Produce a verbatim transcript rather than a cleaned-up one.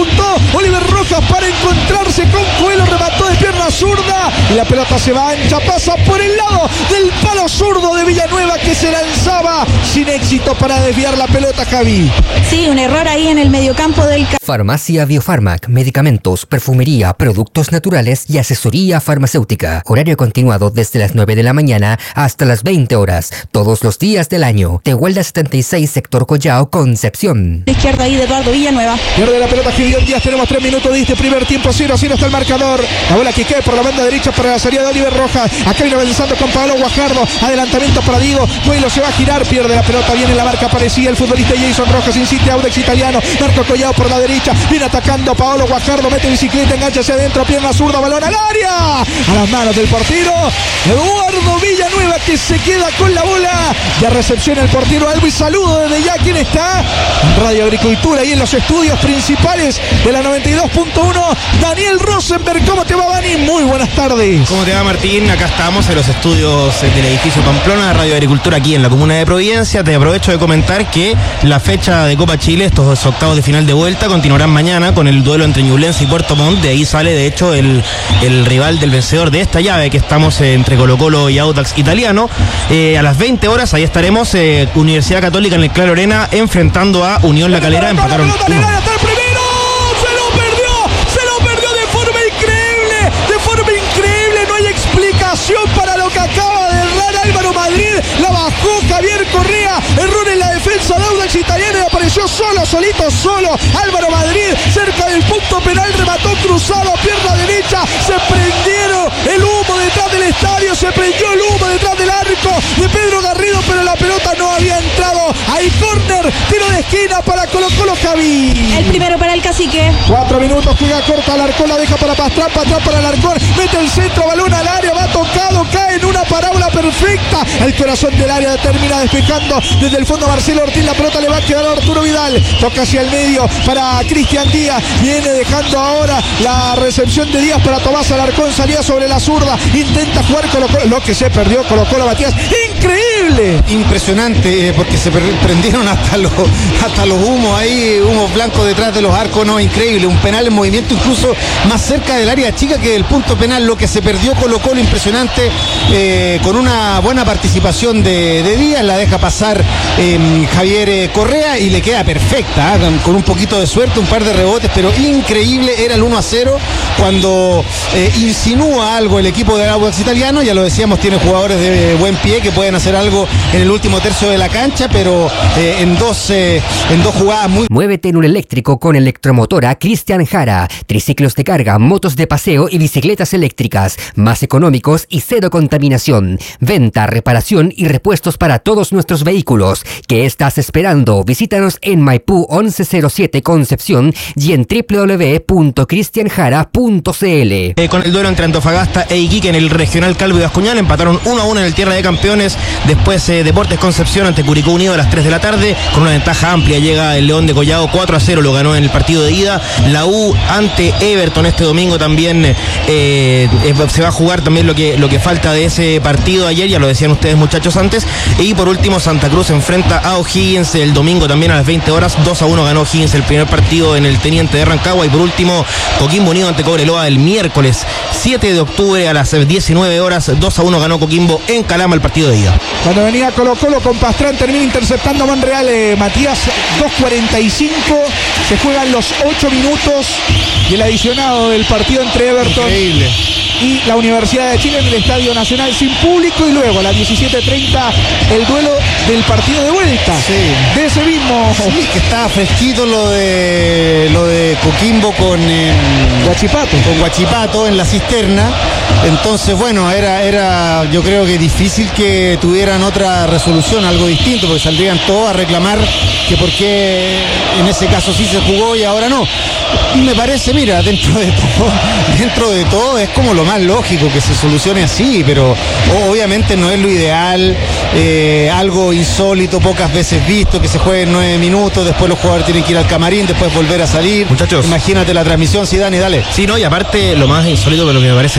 apuntó Oliver Rojas para encontrarse con Coelho, remató de pierna zurda y la pelota se va ancha, pasa por el lado del palo zurdo de Villanueva, que se lanzaba sin éxito para desviar la pelota, Javi. Sí, un error ahí en el mediocampo del... Farmacia Biofarmac, medicamentos, perfumería, productos naturales y asesoría farmacéutica. Horario continuado desde las nueve de la mañana hasta las veinte horas, todos los días del año. Tehuelda setenta y seis, sector Collao, Concepción. De izquierda ahí de Eduardo Villanueva. Pierde la pelota Gideon Díaz, tenemos tres minutos de este primer tiempo, cero a cero está el marcador. La bola que queda por la banda derecha para la salida de Oliver Rojas. Acá viene avanzando con Pablo Guajardo, adelantamiento para Diego. Coelho se va a girar, pierde la pelota, viene la marca parecía el futbolista Jason Rojas, insiste Audax Italiano. Marco Collao por la derecha, viene atacando Paolo Guajardo, mete bicicleta, engancha hacia adentro, pierna zurda, balón al área, a las manos del portero Eduardo Villanueva, que se queda con la bola. Ya recepciona el portero algo y saludo desde ya. ¿Quién está? En Radio Agricultura y en los estudios principales de la noventa y dos punto uno, Daniel Rosenberg. ¿Cómo te va, Dani? Muy buenas tardes. ¿Cómo te va, Martín? Acá estamos en los estudios del edificio Pamplona de Radio Agricultura, aquí en la comuna de Providencia. Te aprovecho de comentar que la fecha de Copa Chile, estos dos octavos de final de vuelta, continuarán mañana con el duelo entre Ñublense y Puerto Montt. De ahí sale, de hecho, el, el rival del vencedor de esta llave, que estamos eh, entre Colo Colo y Audax Italiano. Eh, a las veinte horas, ahí estaremos, eh, Universidad Católica en el Claro Arena enfrentando a Unión La Calera. Empataron uno. Para lo que acaba de errar Álvaro Madrid, la bajó Javier Correa, error en la defensa de Audax Italiano y apareció solo, solito, solo Álvaro Madrid, cerca del punto penal, remató cruzado, pierna derecha, se prendieron el humo detrás del estadio, se prendió el humo detrás del arco de Pedro Garrido, pero la pelota no había entrado. Ahí córner, tiro de esquina para Colo Colo, Javi. El primero para el Cacique. Cuatro minutos, juega corta, Alarcón la deja para Pastrán, Pastrán para Alarcón, mete el centro, balón al área, va tocado, cae en una parábola perfecta. El corazón del área termina despejando desde el fondo Marcelo Ortiz, la pelota le va a quedar a Arturo Vidal, toca hacia el medio para Cristian Díaz, viene dejando ahora la recepción de Díaz para Tomás Alarcón, salía sobre la zurda, intenta jugar Colo Colo, lo que se perdió Colo Colo, Matías, increíble, impresionante, eh, porque se prendieron hasta los hasta los humos ahí, humos blancos detrás de los arcos, no, increíble, un penal en movimiento incluso más cerca del área chica que del punto penal, lo que se perdió Colo Colo, impresionante, eh, con una buena participación de, de Díaz, la deja pasar eh, Javier eh, Correa y le queda perfecta, ¿eh? con un poquito de suerte, un par de rebotes, pero increíble, era el uno a cero cuando eh, insinúa algo el equipo de Audax Italiano, ya lo decíamos, tiene jugadores de buen pie que pueden hacer algo en el último tercio de la cancha, pero eh, en dos eh, en dos jugadas muy... Muévete en un eléctrico con Electromotora Cristian Jara, triciclos de carga, motos de paseo y bicicletas eléctricas, más económicos y cero contaminación. Venta, reparación y repuestos para todos nuestros vehículos. ¿Qué estás esperando? Visítanos en Maipú once cero siete Concepción y en doble u doble u doble u punto cristian jara punto c l. Eh, con el duelo entre Antofagasta e Iquique en el regional Calvo y Bascuñán, empataron uno a uno en el Tierra de Campeones. Después eh, Deportes Concepción ante Curicó Unido a las tres de la tarde, con una ventaja amplia llega el León de Collao, cuatro a cero lo ganó en el partido de ida. La U ante Everton este domingo también eh, eh, se va a jugar también lo que, lo que falta de ese partido ayer, ya lo decían ustedes, muchachos, antes. Y por último, Santa Cruz enfrenta a O'Higgins el domingo también a las veinte horas, dos a uno ganó O'Higgins el primer partido en el Teniente de Rancagua. Y por último, Coquimbo Unido ante Cobreloa el miércoles siete de octubre a las diecinueve horas, dos a uno ganó Coquimbo en Calama el partido de ida. Cuando venía Colo Colo con Pastrán, termina interceptando a Monreal, eh, Matías, dos cuarenta y cinco, se juegan los ocho minutos y el adicionado del partido entre Everton Increíble. y la Universidad de Chile en el Estadio Nacional sin público, y luego a las diecisiete treinta el duelo del partido de vuelta. Sí. De ese mismo. Sí, que estaba fresquito lo de lo de Coquimbo con eh, Huachipato. con Huachipato en la cisterna. Entonces, bueno, era, era yo creo que difícil que tuvieran otra resolución, algo distinto, porque saldrían todos a reclamar que por qué en ese caso sí se jugó y ahora no. Y me parece, mira, dentro de todo, dentro de todo es como lo más lógico que se solucione así, pero obviamente no es lo ideal, eh, algo insólito, pocas veces visto, que se juegue en nueve minutos, después los jugadores tienen que ir al camarín, después volver a salir. Muchachos, imagínate la transmisión, sí, Dani, dale. Sí, no, y aparte lo más insólito, pero lo que me parece